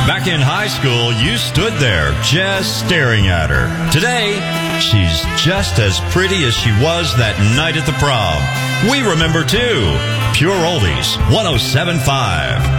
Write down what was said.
Back in high school, you stood there just staring at her. Today, she's just as pretty as she was that night at the prom. We remember too. Pure Oldies 107.5.